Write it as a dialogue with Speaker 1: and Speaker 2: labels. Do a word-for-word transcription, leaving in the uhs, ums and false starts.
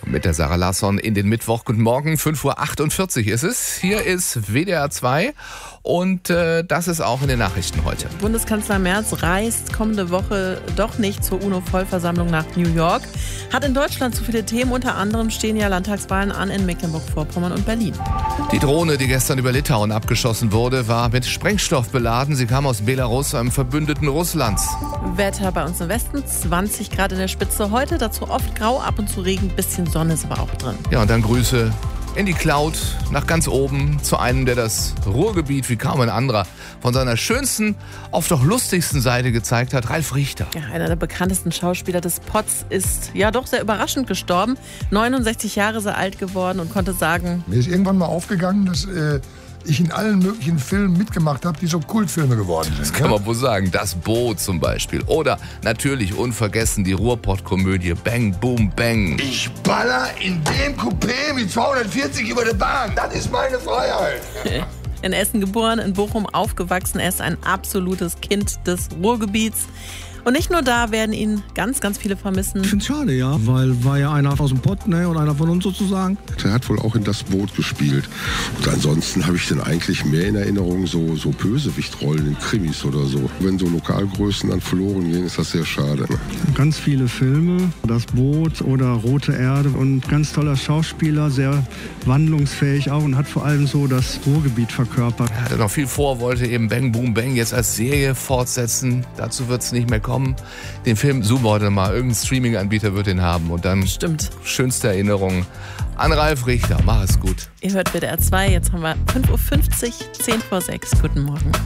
Speaker 1: Mit der Sarah Larsson in den Mittwoch. Guten Morgen, fünf Uhr achtundvierzig ist es. Hier ist W D R zwei und äh, das ist auch in den Nachrichten heute.
Speaker 2: Bundeskanzler Merz reist kommende Woche doch nicht zur UNO-Vollversammlung nach New York. Hat in Deutschland zu viele Themen, unter anderem stehen ja Landtagswahlen an in Mecklenburg-Vorpommern und Berlin.
Speaker 1: Die Drohne, die gestern über Litauen abgeschossen wurde, war mit Sprengstoff beladen. Sie kam aus Belarus, einem Verbündeten Russlands.
Speaker 2: Wetter bei uns im Westen, zwanzig Grad in der Spitze heute, dazu oft grau, ab und zu Regen, bisschen Sonne ist aber auch drin.
Speaker 1: Ja, und dann Grüße in die Cloud, nach ganz oben, zu einem, der das Ruhrgebiet wie kaum ein anderer von seiner schönsten, oft auch lustigsten Seite gezeigt hat, Ralf Richter.
Speaker 2: Ja, einer der bekanntesten Schauspieler des Pots ist ja doch sehr überraschend gestorben. neunundsechzig Jahre ist er alt geworden und konnte sagen:
Speaker 3: Mir ist irgendwann mal aufgegangen, dass äh, ich in allen möglichen Filmen mitgemacht habe, die so Kultfilme geworden sind.
Speaker 1: Das kann man wohl sagen. Das Boot zum Beispiel. Oder natürlich unvergessen die Ruhrpott-Komödie Bang Boom Bang.
Speaker 3: Ich baller in dem Coupé mit zweihundertvierzig über der Bahn. Das ist meine Freiheit.
Speaker 2: In Essen geboren, in Bochum aufgewachsen. Er ist ein absolutes Kind des Ruhrgebiets. Und nicht nur da werden ihn ganz, ganz viele vermissen.
Speaker 4: Ich finde es schade, ja, weil war ja einer aus dem Pott, ne, und einer von uns sozusagen.
Speaker 5: Der hat wohl auch in Das Boot gespielt. Und ansonsten habe ich dann eigentlich mehr in Erinnerung so, so Bösewichtrollen in Krimis oder so. Wenn so Lokalgrößen dann verloren gehen, ist das sehr schade. Ne?
Speaker 4: Ganz viele Filme, Das Boot oder Rote Erde, und ganz toller Schauspieler, sehr wandlungsfähig auch und hat vor allem so das Ruhrgebiet verkörpert.
Speaker 1: Er hatte noch viel vor, wollte eben Bang Boom Bang jetzt als Serie fortsetzen. Dazu wird es nicht mehr kommen. Den Film suchen wir heute mal. Irgendein Streaming-Anbieter wird den haben. Und dann
Speaker 2: Stimmt.
Speaker 1: Schönste Erinnerung an Ralf Richter. Mach es gut.
Speaker 2: Ihr hört W D R zwei, jetzt haben wir fünf Uhr fünfzig, zehn vor sechs. Guten Morgen.